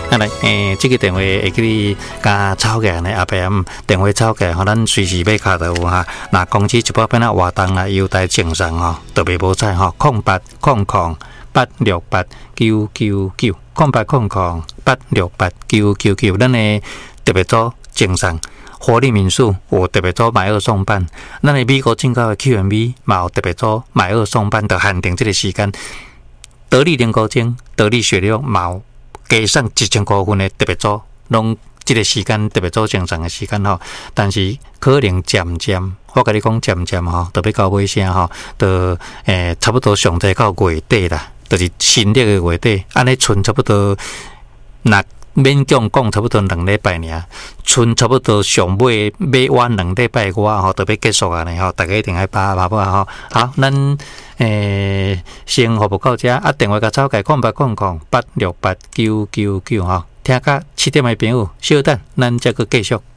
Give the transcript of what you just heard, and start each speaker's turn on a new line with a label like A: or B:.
A: 啊来，这个电话会给你加抄起来呢，后壁电话抄起来，咱随时要卡到哈。那公司一百变啊活动啦，优待正常吼，特别无彩吼，0800-868-999，0800-868-999，咱的特别组正常。活力民宿有特别组买二送半，咱的美国进口的 QMB 嘛有特别组买二送半，就限定这个时间。得力零高精、得力血流嘛有加上1000公分的特别组，拢这个时间特别组正常的时间吼。但是可能渐渐，我跟你讲渐渐吼，特别到尾声吼，就差不多上侪到月底啦，就是新历的月底，安尼剩差不多那。勉强讲差不多2礼拜尔，剩差不多上尾尾晚2礼拜外吼，就要结束啊呢吼，大家一定要把握吼。好，咱先服务到这啊，电话甲抄起0800-868-999吼，听甲7点的朋友，稍等，咱再个继续。